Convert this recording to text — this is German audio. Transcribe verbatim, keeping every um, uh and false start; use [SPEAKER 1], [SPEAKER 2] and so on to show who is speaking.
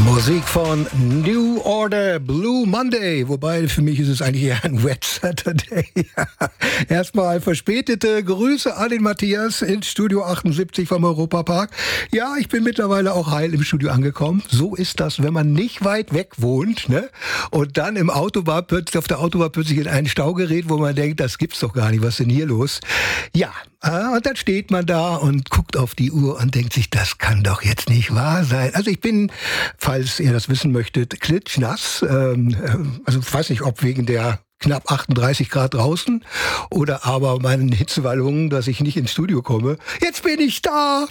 [SPEAKER 1] Musik von New Order, Blue Monday, wobei für mich ist es eigentlich eher ein Wet Saturday. Erstmal verspätete Grüße an den Matthias in Studio achtundsiebzig vom Europapark. Ja, ich bin mittlerweile auch heil im Studio angekommen. So ist das, wenn man nicht weit weg wohnt, ne? Und dann im Autobahn plötzlich, auf der Autobahn plötzlich in einen Stau gerät, wo man denkt, das gibt's doch gar nicht, was ist denn hier los? Ja, und dann steht man da und guckt auf die Uhr und denkt sich, das kann doch jetzt nicht wahr sein. Also ich bin, falls ihr das wissen möchtet, klitschnass. Ähm, also ich weiß nicht, ob wegen der knapp achtunddreißig Grad draußen oder aber meinen Hitzewallungen, dass ich nicht ins Studio komme. Jetzt bin ich da,